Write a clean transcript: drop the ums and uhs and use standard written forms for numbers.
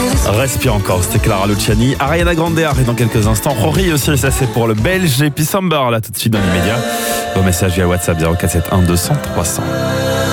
Respire encore, c'était Clara Luciani. Ariana Grande arrive dans quelques instants. Rory aussi, ça c'est pour le Belge. Et puis Samber, là tout de suite dans l'immédiat. Vos messages via WhatsApp 0471 200 300.